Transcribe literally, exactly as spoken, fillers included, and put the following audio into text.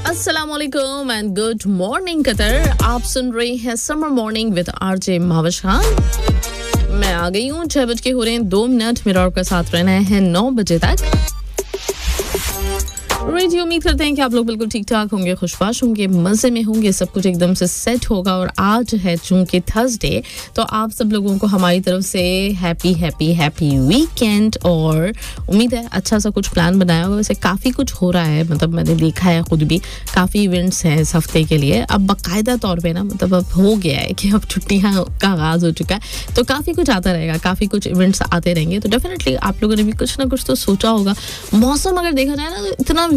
अस्सलाम वालेकुम and good morning Qatar. आप सुन रहे हैं summer morning with RJ Mavish Khan. मैं आ गई हूँ, छह बज के हो रहे हैं दो मिनट। मेरा आपका साथ रहना है नौ बजे तक। जी उम्मीद करते हैं कि आप लोग बिल्कुल ठीक ठाक होंगे, खुशबाश होंगे, मज़े में होंगे, सब कुछ एकदम से सेट होगा। और आज है चूंकि थर्सडे, तो आप सब लोगों को हमारी तरफ से हैप्पी हैप्पी हैप्पी वीकेंड। और उम्मीद है अच्छा सा कुछ प्लान बनाया होगा। वैसे काफ़ी कुछ हो रहा है, मतलब मैंने देखा है खुद भी, काफ़ी इवेंट्स हैं इस हफ्ते के लिए। अब बाकायदा तौर पे ना, मतलब अब हो गया है कि अब छुट्टियाँ का आगाज़ हो चुका है, तो काफ़ी कुछ आता रहेगा, काफ़ी कुछ इवेंट्स आते रहेंगे। तो डेफिनेटली आप लोगों ने भी कुछ ना कुछ तो सोचा होगा। मौसम अगर देखा जाए ना, तो इतना